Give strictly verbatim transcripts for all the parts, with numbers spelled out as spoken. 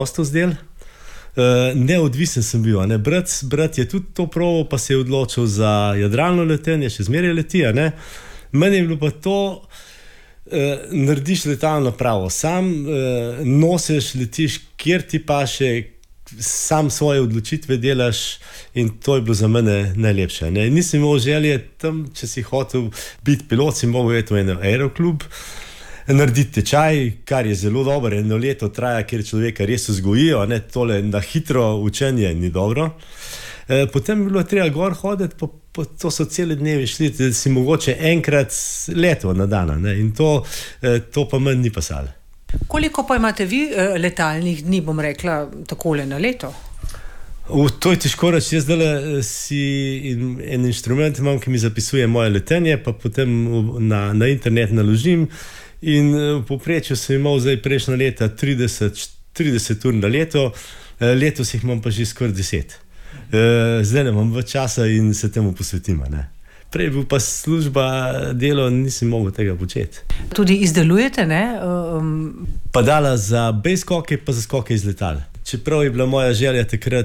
Ostov zdel. Uh, neodvisen sem bil, ne? Brat, brat je tudi to proval, pa se je odločil za jadralno letenje, še zmeraj leti, ne? Meni je bilo pa to, uh, narediš letalno pravo, sam uh, nosiš, letiš, kjer ti paše, sam svoje odločitve delaš in to je bilo za mene najlepše, ne? Nisem imel želje tam, če si hotel biti pilot, si mogel iti v en aeroklub, narediti tečaj, kar je zelo dobro, eno leto traja, kjer človeka res vzgojijo, ne, tole na hitro učenje ni dobro. E, potem je bilo treba gor hoditi, pa, pa to so cele dnevi šli, da si mogoče enkrat leto na dan, ne, in to, e, to pa meni ni pasalo. Koliko pa imate vi e, letalnih dni, bom rekla, takole na leto? U, to je težko reči, jaz zdaj si in, en inštrument imam, ki mi zapisuje moje letenje, pa potem na, na internet naložim. In v povprečju sem imel zdaj prejšnja leta trideset, trideset ur na leto, letos jih imam pa že skoraj deset. Zdaj ne imam več časa in se temu posvetim, ne. Prej bil pa služba, delo, nisem mogel tega početi. Tudi izdelujete, ne? Um... Padala za base skoke, pa za skoke iz letal. Čeprav je bila moja želja takrat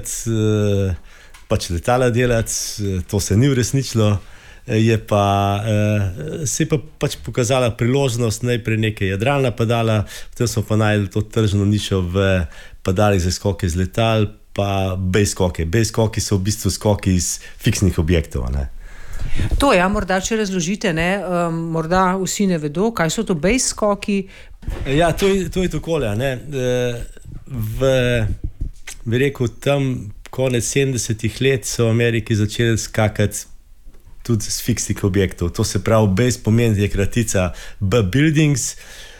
pač letala delati, to se ni uresničilo. Je pa, eh, se je pa pač pokazala priložnost, najprej nekaj jadralna padala, potem smo pa najdeli to tržno nišo v padalih za skoke iz letal, pa base skoke. Base skoki so v bistvu skoki iz fiksnih objektov, ne. To ja, morda če razložite, ne, um, morda vsi ne vedo, kaj so to base skoki. Ja, to je, to je takole, ne. V, bi rekel, tam konec sedemdesetih let so v Ameriki začeli skakati tudi z fiksnih objektov. To se pravi, base pomeni je kratica B buildings,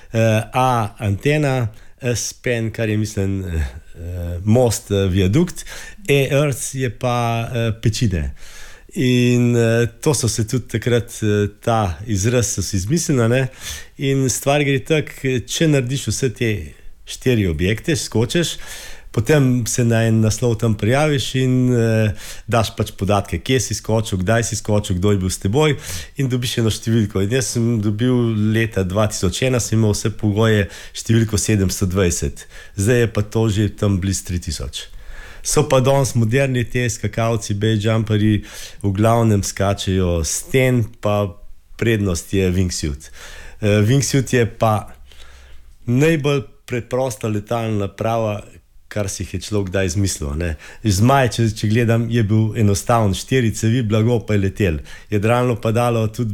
A antena, S span, kar je mislim most, viadukt, E earth je pa pečine. In to so se tudi takrat, ta izraz so si izmislili, ne? In stvar gre tako, če narediš vse te štiri objekte, skočeš, potem se na en naslov tam prijaviš in eh, daš pač podatke, kje si skočil, kdaj si skočil, kdo je bil s teboj in dobiš eno številko. In jaz sem dobil leta dva tisoč ena, sem imel vse pogoje številko sedemsto dvajset. Zdaj je pa to že tam bliz tri tisoč. So pa danes moderni te skakalci, base jumperji, v glavnem skačejo sten, pa prednost je wingsuit. Uh, wingsuit je pa najbolj preprosta letalna naprava, kar si je človek kdaj izmislil, ne. Zmaj, če, če gledam, je bil enostaven, štiri cevi, blago pa je letel. Jadralno padalo tudi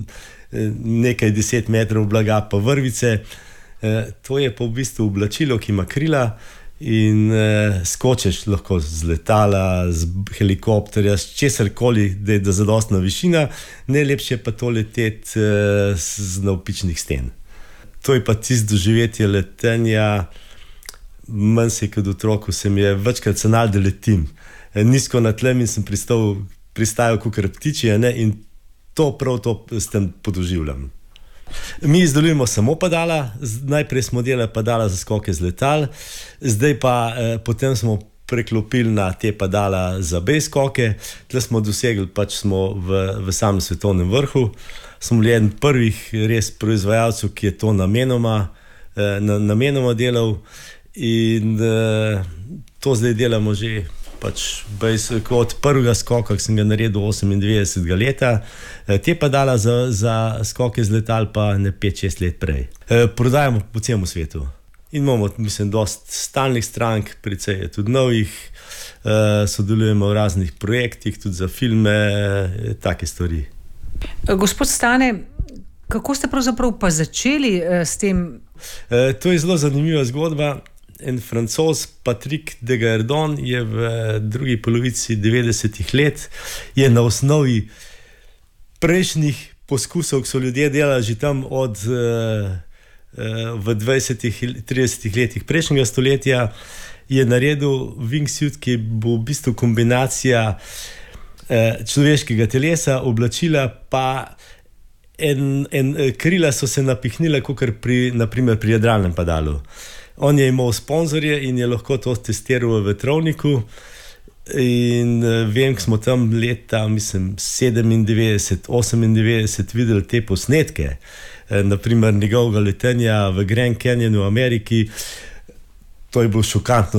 nekaj deset metrov blaga pa vrvice. E, to je pa v bistvu oblačilo, ki ima krila in e, skočeš lahko z letala, z helikopterja, z česarkoli, da je da zadostna višina. Najlepše pa to leteti e, z navpičnih sten. To je pa tisto doživetje letenja. Manj se kot otroku se mi je večkrat sanal, da letim. Nizko na tlem in sem pristal, pristajal kakor ptiči, ne? In to prav to s tem podoživljam. Mi izdelujemo samo padala, najprej smo delali padala za skoke z letal, zdaj pa eh, potem smo preklopili na te padala za base skoke, tle smo dosegli, pač smo v, v samem svetovnem vrhu. Smo bili eden prvih res proizvajalcev, ki je to namenoma, eh, na, namenoma delal. In uh, to zdaj delamo že pač od prvega skoka, ki sem ga naredil osemindevetdesetega leta. E, te pa dala za, za skoke z letal pa ne pet šest let prej. E, prodajamo po celem svetu. In imamo, mislim, dost stalnih strank, precej je tudi novih, e, sodelujemo v raznih projektih, tudi za filme, e, take stvari. Gospod Stane, kako ste pravzaprav pa začeli e, s tem? E, to je zelo zanimiva zgodba. En Francoz, Patrick Degardon, je v drugi polovici devetdesetih let je na osnovi prejšnjih poskusov, ki so ljudje delali že tam od uh, uh, v dvajsetih, tridesetih letih prejšnjega stoletja, je naredil wingsuit, ki bo v bistvu kombinacija uh, človeškega telesa, oblačila, pa en, en, krila so se napihnila, kakor pri, naprimer pri jadralnem padalu. On je imel sponzorje in je lahko to testiral v vetrovniku in vem, ko smo tam leta, mislim, sedemindevetdeset, osemindevetdeset videli te posnetke, naprimer njegovega letenja v Grand Canyonu v Ameriki, to je bilo šokantno.